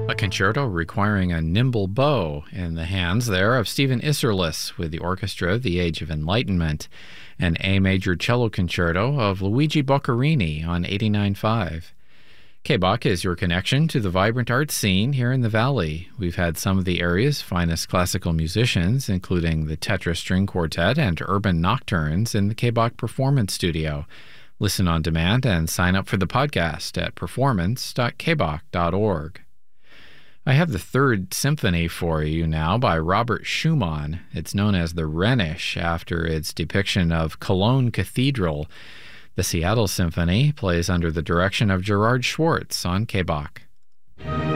A concerto requiring a nimble bow in the hands there of Stephen Isserlis with the orchestra of the Age of Enlightenment, an A major cello concerto of Luigi Boccherini on 89.5. KBOC is your connection to the vibrant art scene here in the Valley. We've had some of the area's finest classical musicians, including the Tetra String Quartet and Urban Nocturnes in the KBOC Performance Studio. Listen on demand and sign up for the podcast at performance.kboc.org. I have the Third Symphony for you now by Robert Schumann. It's known as the Rhenish after its depiction of Cologne Cathedral. The Seattle Symphony plays under the direction of Gerard Schwartz on KBOC.